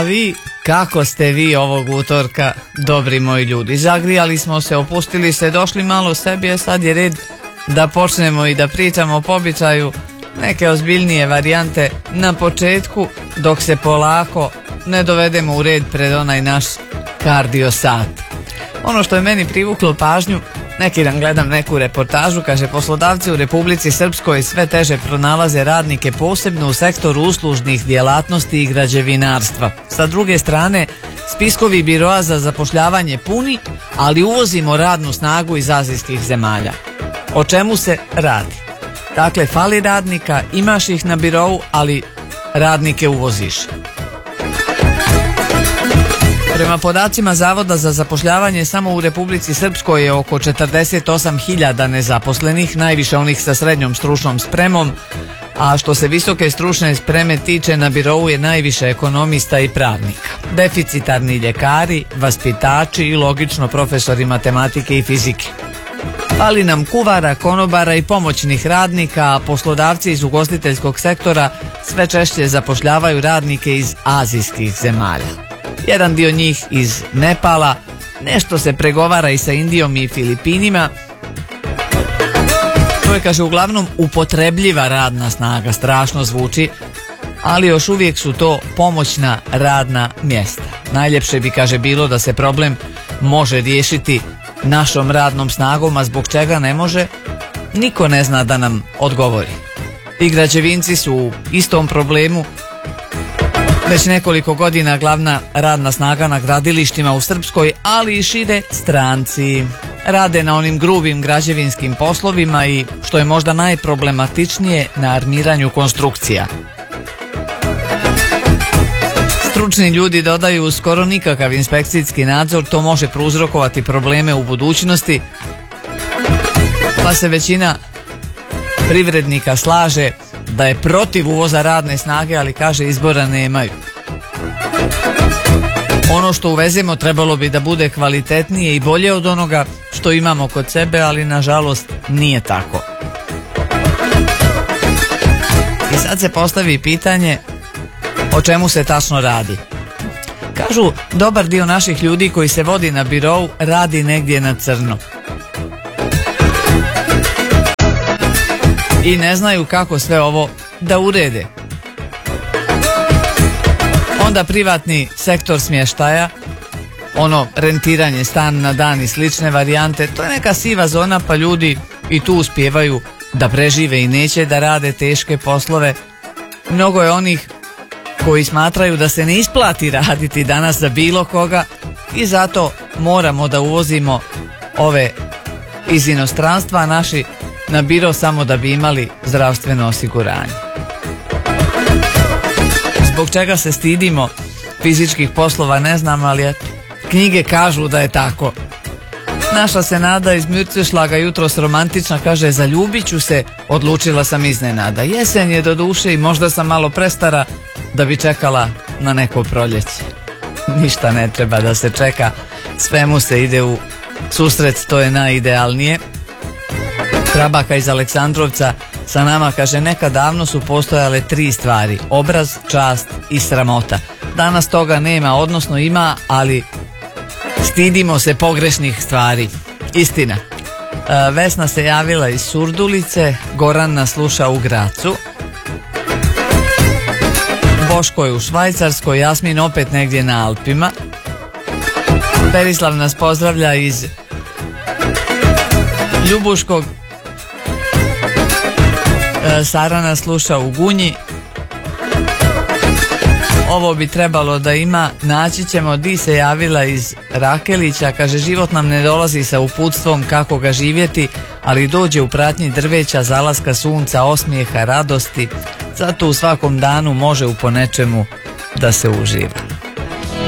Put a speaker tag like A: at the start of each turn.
A: vi, kako ste vi ovog utorka, dobri moji ljudi? Zagrijali smo se, opustili se, došli malo sebi, a sad je red da počnemo i da pričamo po običaju neke ozbiljnije varijante na početku, dok se polako ne dovedemo u red pred onaj naš kardio sat. Ono što je meni privuklo pažnju, neki dan gledam neku reportažu, kaže poslodavci u Republici Srpskoj sve teže pronalaze radnike, posebno u sektoru uslužnih djelatnosti i građevinarstva. Sa druge strane, spiskovi biroa za zapošljavanje puni, ali uvozimo radnu snagu iz azijskih zemalja. O čemu se radi? Dakle, fali radnika, imaš ih na birou, ali radnike uvoziš. Prema podacima Zavoda za zapošljavanje, samo u Republici Srpskoj je oko 48.000 nezaposlenih, najviše onih sa srednjom stručnom spremom, a što se visoke stručne spreme tiče, na birou je najviše ekonomista i pravnika. Deficitarni ljekari, vaspitači i logično profesori matematike i fizike. Fali nam kuvara, konobara i pomoćnih radnika, a poslodavci iz ugostiteljskog sektora sve češće zapošljavaju radnike iz azijskih zemalja. Jedan dio njih iz Nepala, nešto se pregovara i sa Indijom i Filipinima. To je, kaže, uglavnom upotrebljiva radna snaga, strašno zvuči, ali još uvijek su to pomoćna radna mjesta. Najljepše bi, kaže, bilo da se problem može riješiti našom radnom snagom, a zbog čega ne može, niko ne zna da nam odgovori. I građevinci su u istom problemu. Već nekoliko godina glavna radna snaga na gradilištima u Srpskoj, ali i šire, stranci. Rade na onim grubim građevinskim poslovima i, što je možda najproblematičnije, na armiranju konstrukcija. Stručni ljudi dodaju, skoro nikakav inspekcijski nadzor, to može prouzrokovati probleme u budućnosti, pa se većina privrednika slaže da je protiv uvoza radne snage, ali kaže izbora nemaju. Ono što uvezemo trebalo bi da bude kvalitetnije i bolje od onoga što imamo kod sebe, ali nažalost nije tako. I sad se postavi pitanje, o čemu se tačno radi? Kažu, dobar dio naših ljudi koji se vodi na birou radi negdje na crno. I ne znaju kako sve ovo da urede. Onda privatni sektor smještaja, ono rentiranje stan na dan i slične varijante, to je neka siva zona, pa ljudi i tu uspijevaju da prežive i neće da rade teške poslove. Mnogo je onih koji smatraju da se ne isplati raditi danas za bilo koga i zato moramo da uvozimo ove iz inostranstva, a naši na biro samo da bi imali zdravstveno osiguranje. Zbog čega se stidimo fizičkih poslova ne znam, ali knjige kažu da je tako. Naša se Nada iz Mürcešlaga jutros romantična, kaže, zaljubit ću se, odlučila sam iznenada. Jesen je do duše i možda sam malo prestara da bi čekala na neko proljeće. Ništa ne treba da se čeka, svemu se ide u susret, to je najidealnije. Prabaka iz Aleksandrovca sa nama kaže, nekad davno su postojale 3 stvari, obraz, čast i sramota. Danas toga nema, odnosno ima, ali stidimo se pogrešnih stvari. Istina. Vesna se javila iz Surdulice, Goran nas sluša u Gracu, Boško je u Švajcarskoj, Jasmin opet negdje na Alpima, Berislav nas pozdravlja iz Ljubuškog, Sara nas sluša u Gunji. Ovo bi trebalo da ima, naći ćemo. Di se javila iz Rakelića, kaže, život nam ne dolazi sa uputstvom kako ga živjeti, ali dođe u pratnji drveća, zalaska sunca, osmijeha, radosti, zato u svakom danu može u ponečemu da se uživa.